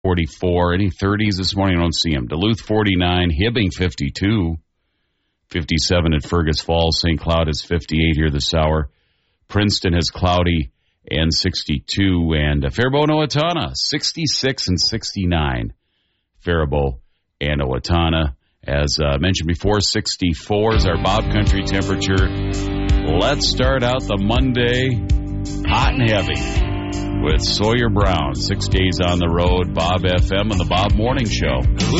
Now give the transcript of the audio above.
44. Any 30s this morning? I don't see them. Duluth 49, Hibbing 52, 57 at Fergus Falls. St. Cloud is 58 here this hour. Princeton is cloudy and 62, and Faribault and Owatonna 66 and 69. Faribault and Owatonna, as mentioned before, 64 is our Bob Country temperature. Let's start out the Monday hot and heavy with Sawyer Brown. 6 days on the road, Bob FM and the Bob Morning Show.